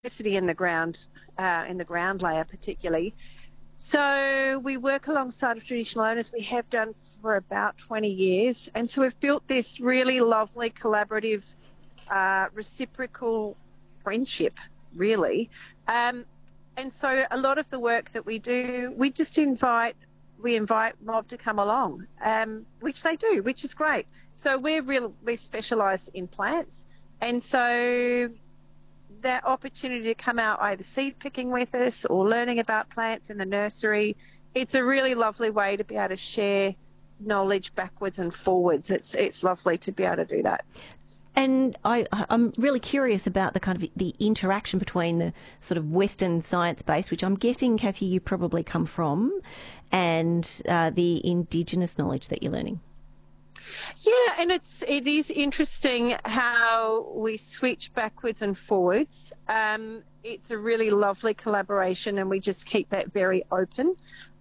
diversity in the ground layer particularly. So we work alongside of traditional owners. We have done for about 20 years. And so we've built this really lovely collaborative, reciprocal friendship, really. And so a lot of the work that we do, we invite mob to come along, which they do, which is great. So we specialise in plants. And so that opportunity to come out either seed picking with us or learning about plants in the nursery, it's a really lovely way to be able to share knowledge backwards and forwards. It's lovely to be able to do that. And I'm really curious about the kind of the interaction between the sort of Western science base, which I'm guessing, Kathy, you probably come from, and the Indigenous knowledge that you're learning. Yeah, and it is interesting how we switch backwards and forwards. It's a really lovely collaboration, and we just keep that very open.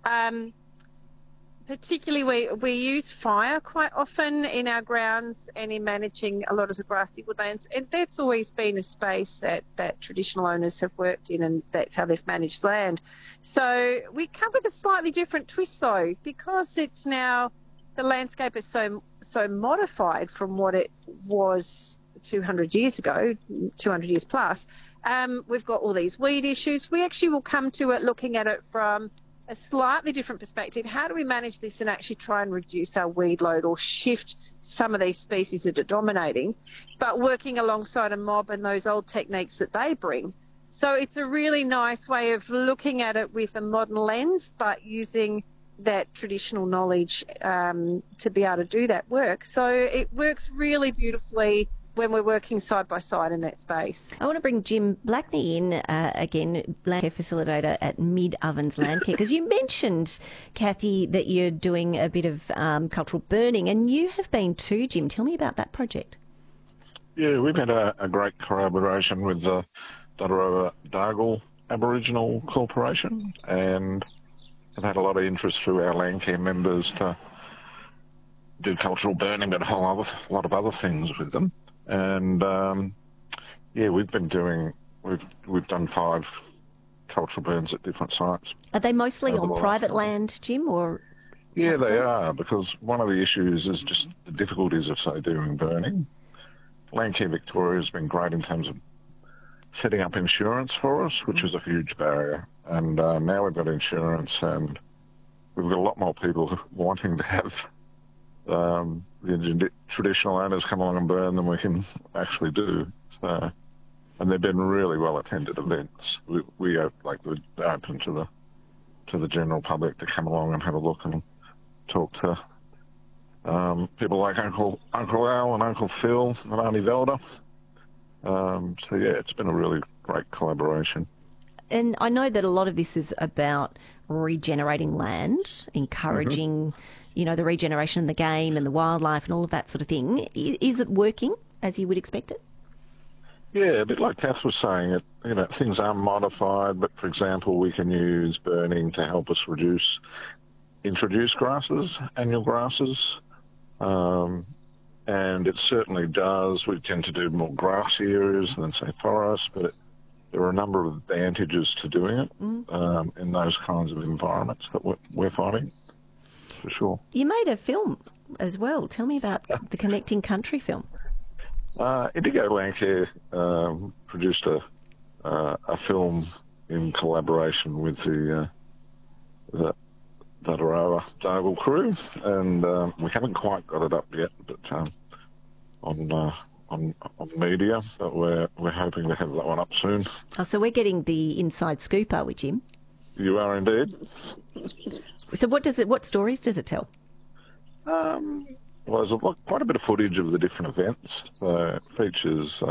Particularly, we use fire quite often in our grounds and in managing a lot of the grassy woodlands, and that's always been a space that traditional owners have worked in, and that's how they've managed land. So we come with a slightly different twist, though, because it's now the landscape is so modified from what it was 200 years ago, 200 years plus. We've got all these weed issues. We actually will come to it looking at it from a slightly different perspective. How do we manage this and actually try and reduce our weed load or shift some of these species that are dominating, but working alongside a mob and those old techniques that they bring? So it's a really nice way of looking at it with a modern lens, but using that traditional knowledge to be able to do that work. So it works really beautifully when we're working side by side in that space. I want to bring Jim Blackney in again, land care facilitator at Mid Ovens Landcare, because you mentioned, Kathy, that you're doing a bit of cultural burning, and you have been too, Jim. Tell me about that project. Yeah, we've had a great collaboration with the Dadarowa Dargle Aboriginal Corporation, and I've had a lot of interest through our land care members to do cultural burning, but a lot of other things with them. And yeah, we've done 5 cultural burns at different sites. Are they mostly on private land, Jim, or? Yeah, they are, because one of the issues is just the difficulties of, say, doing burning. Landcare Victoria has been great in terms of setting up insurance for us, which is a huge barrier. And now we've got insurance, and we've got a lot more people wanting to have the traditional owners come along and burn than we can actually do. So, and they've been really well attended events. We are open to the general public to come along and have a look and talk to people like Uncle Al and Uncle Phil and Auntie Velda. So yeah, it's been a really great collaboration. And I know that a lot of this is about regenerating land, encouraging, the regeneration of the game and the wildlife and all of that sort of thing. Is it working as you would expect it? Yeah, a bit like Kath was saying, things are modified, but for example, we can use burning to help us introduce grasses, annual grasses, and it certainly does. We tend to do more grassy areas than, say, forests, but there are a number of advantages to doing it in those kinds of environments that we're finding, for sure. You made a film as well. Tell me about the Connecting Country film. Indigo Landcare produced a film in collaboration with the Dadarowa Dargle crew, and we haven't quite got it up yet, but on media, but we're hoping to have that one up soon. Oh, so we're getting the inside scoop, are we, Jim? You are indeed. So what stories does it tell? Well, there's quite a bit of footage of the different events. It features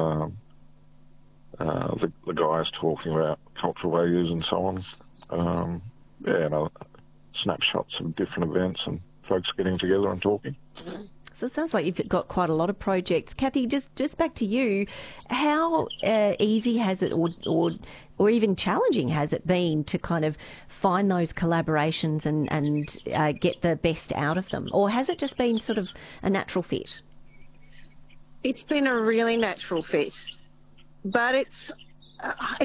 the guys talking about cultural values and so on. Snapshots of different events and folks getting together and talking. So it sounds like you've got quite a lot of projects. Kathy, just back to you, how easy has it or even challenging has it been to kind of find those collaborations and get the best out of them? Or has it just been sort of a natural fit? It's been a really natural fit, but it's